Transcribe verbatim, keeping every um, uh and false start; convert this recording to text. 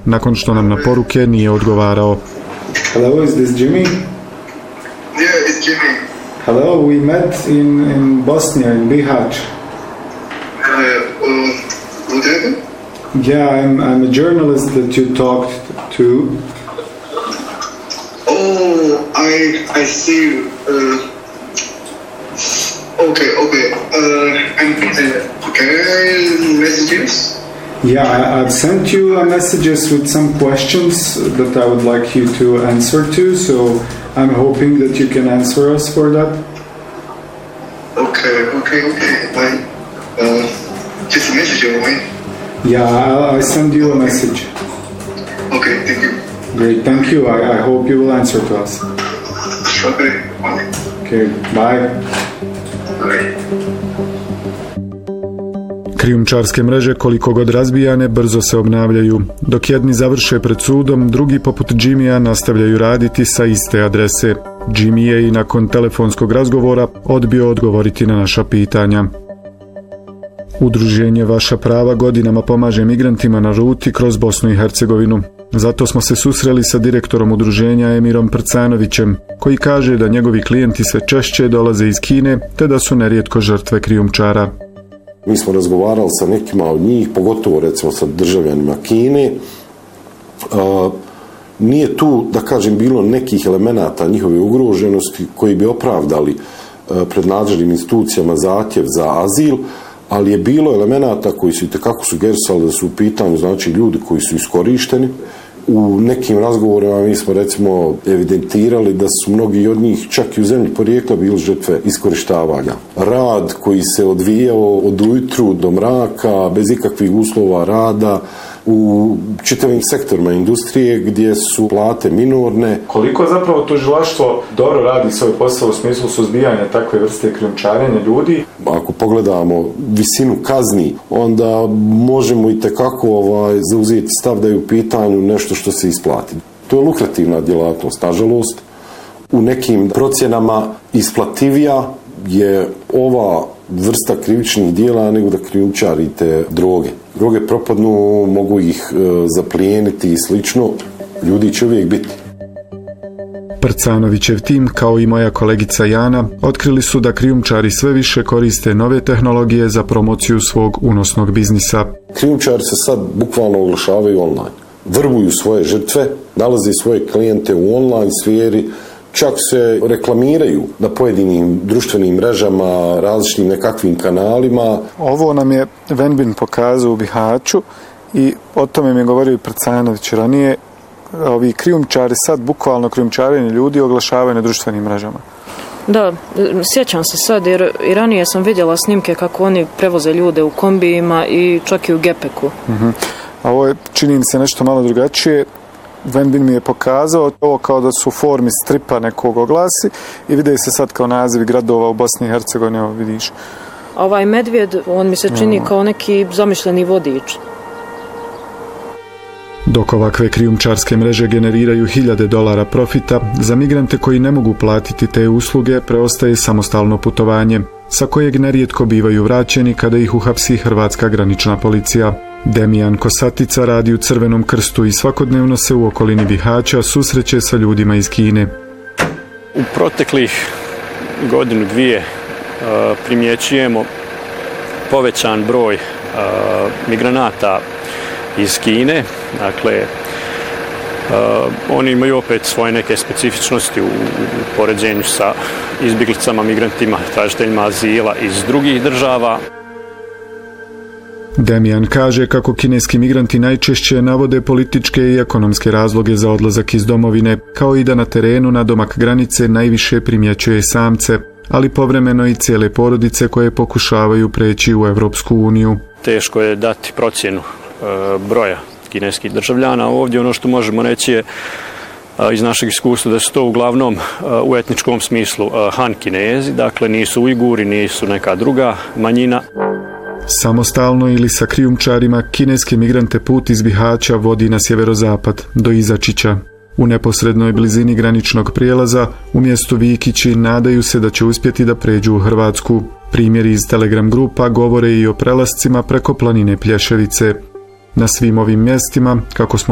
nakon što nam na poruke nije odgovarao. Hello, is this Jimmy? Yeah, it's Jimmy. Hello, we met in, in Bosnia, in Bihać. Uh, uh, what happened? Yeah, I'm, I'm a journalist that you talked to. Oh, I I see. Uh, okay, okay. Uh, and uh, can I messages? Yeah, I, I've sent you a messages with some questions that I would like you to answer to, so I'm hoping that you can answer us for that. Okay, okay, okay. Fine. Uh, just a message, right? Yeah, I'll, I send you a message. Okay, thank you. Great, thank you. I, I hope you will answer to us. Okay, bye. Okay, bye. Bye. Krijumčarske mreže, koliko god razbijane, brzo se obnavljaju. Dok jedni završe pred sudom, drugi poput Jimmya nastavljaju raditi sa iste adrese. Jimmy je i nakon telefonskog razgovora odbio odgovoriti na naša pitanja. Udruženje Vaša prava godinama pomaže migrantima na ruti kroz Bosnu i Hercegovinu. Zato smo se susreli sa direktorom udruženja Emirom Prcanovićem, koji kaže da njegovi klijenti sve češće dolaze iz Kine, te da su nerijetko žrtve krijumčara. Mi smo razgovarali sa nekima od njih, pogotovo recimo sa državljanima Kine. Uh, nije tu, da kažem, bilo nekih elemenata njihove ugroženosti koji bi opravdali uh, pred nadležnim institucijama zahtjev za azil, ali je bilo elemenata koji su itekako sugerisali da su u pitanju, znači, ljudi koji su iskorišteni. U nekim razgovorima mi smo recimo evidentirali da su mnogi od njih čak i u zemlji porijekla bili žrtve iskorištavanja. Rad koji se odvijao od ujutru do mraka, bez ikakvih uslova rada, u čitavim sektorima industrije gdje su plate minorne. Koliko zapravo tužilaštvo dobro radi svoj posao u smislu suzbijanja takve vrste krijumčarenja ljudi? Ako pogledamo visinu kazni, onda možemo i tekako ovaj, zauzeti stav da je u pitanju nešto što se isplati. To je lukrativna djelatnost, nažalost. U nekim procjenama isplativija je ova vrsta krivičnih dijela nego da krijumčarite droge. Droge propadnu, mogu ih e, zaplijeniti i slično. Ljudi će uvijek biti. Prcanovićev tim, kao i moja kolegica Jana, otkrili su da krijumčari sve više koriste nove tehnologije za promociju svog unosnog biznisa. Krijumčari se sad bukvalno oglašavaju online. Vrbuju svoje žrtve, nalaze svoje klijente u online sferi, čak se reklamiraju na pojedinim društvenim mrežama, različitim nekakvim kanalima. Ovo nam je Venbin pokazao u Bihaću i o tome mi je govorio i Prcanović ranije. Ovi krijumčari sad, bukvalno krijumčarenje ljudi, oglašavaju na društvenim mrežama. Da, sjećam se sad jer i ranije sam vidjela snimke kako oni prevoze ljude u kombijima i čak i u gepeku. Uh-huh. A ovo je, čini mi se, nešto malo drugačije. Venbin mi je pokazao ovo kao da su u formi stripa nekog oglasi i vide se sad kao nazivi gradova u Bosni i Hercegovini, evo vidiš. Ovaj medvjed, on mi se čini kao neki zamišljeni vodič. Dok ovakve krijumčarske mreže generiraju hiljade dolara profita, za migrante koji ne mogu platiti te usluge preostaje samostalno putovanje, sa kojeg nerijetko bivaju vraćeni kada ih uhapsi hrvatska granična policija. Demijan Kosatica radi u Crvenom krstu i svakodnevno se u okolini Bihaća susreće sa ljudima iz Kine. U proteklih godinu dvije uh, primjećujemo povećan broj uh, migranata iz Kine. Dakle, uh, oni imaju opet svoje neke specifičnosti u, u poređenju sa izbjeglicama, migrantima, tražiteljima azila iz drugih država. Demijan kaže kako kineski migranti najčešće navode političke i ekonomske razloge za odlazak iz domovine, kao i da na terenu na domak granice najviše primjećuje samce, ali povremeno i cijele porodice koje pokušavaju preći u Evropsku uniju. Teško je dati procjenu e, broja kineskih državljana. Ovdje ono što možemo reći je iz našeg iskustva da su to uglavnom u etničkom smislu Han Kinezi, dakle nisu Ujguri, nisu neka druga manjina. Samostalno ili sa krijumčarima, kineske migrante put iz Bihaća vodi na sjeverozapad, do Izačića. U neposrednoj blizini graničnog prijelaza, u mjestu Vikići, nadaju se da će uspjeti da pređu u Hrvatsku. Primjeri iz Telegram grupa govore i o prelascima preko planine Plješevice. Na svim ovim mjestima, kako smo